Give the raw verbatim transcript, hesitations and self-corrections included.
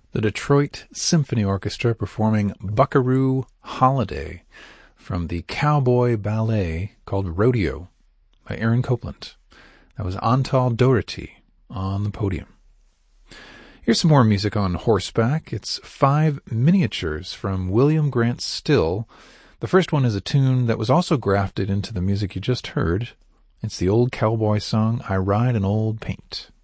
the Detroit Symphony Orchestra performing Buckaroo Holiday from the cowboy ballet called Rodeo by Aaron Copland. That was Antal Doherty on the podium. Here's some more music on horseback. It's five miniatures from William Grant Still. The first one is a tune that was also grafted into the music you just heard. It's the old cowboy song, I Ride an Old Paint.